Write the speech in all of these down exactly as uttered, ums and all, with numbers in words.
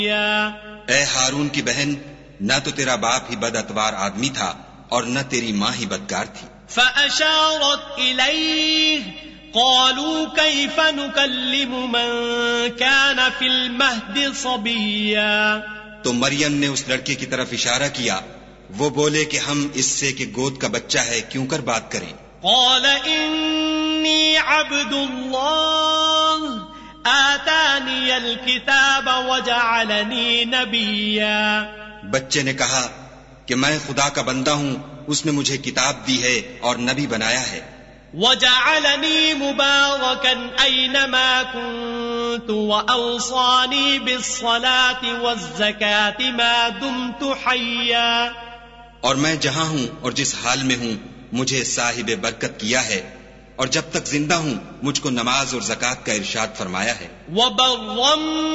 اے ہارون کی بہن، نہ تو تیرا باپ ہی بد اتوار آدمی تھا اور نہ تیری ماں ہی بدکار تھی۔ فأشارت إليه قالوا كيف نكلم من كان في المهد صبيا۔ تو مریم نے اس لڑکے کی طرف اشارہ کیا، وہ بولے کہ ہم اس سے کہ گود کا بچہ ہے کیوں کر بات کریں۔ قال إني عبد الله آتاني الكتاب وجعلني نبيا۔ بچے نے کہا کہ میں خدا کا بندہ ہوں، اس نے مجھے کتاب دی ہے اور نبی بنایا ہے۔ وجعلني مباركا أينما كنت وأوصاني بالصلاة والزكاة ما دمت حيا۔ اور میں جہاں ہوں اور جس حال میں ہوں مجھے صاحب برکت کیا ہے، اور جب تک زندہ ہوں مجھ کو نماز اور زکوٰۃ کا ارشاد فرمایا ہے۔ وبرا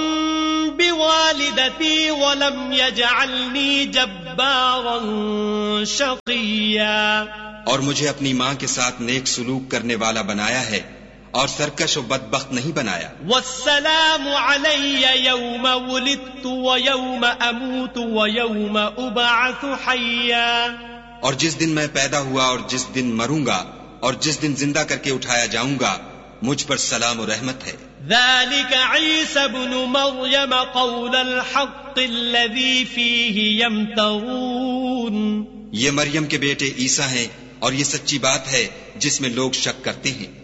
بوالدتي ولم يجعلني جبارا شقيا۔ اور مجھے اپنی ماں کے ساتھ نیک سلوک کرنے والا بنایا ہے اور سرکش و بدبخت نہیں بنایا۔ والسلام علی یوم ولدت ویوم اموت ویوم ابعث حیا۔ اور جس دن میں پیدا ہوا اور جس دن مروں گا اور جس دن زندہ کر کے اٹھایا جاؤں گا، مجھ پر سلام و رحمت ہے۔ ذلك عیسی ابن مریم قول الحق الذی فیہ یمترون۔ یہ مریم کے بیٹے عیسیٰ ہیں اور یہ سچی بات ہے جس میں لوگ شک کرتے ہیں۔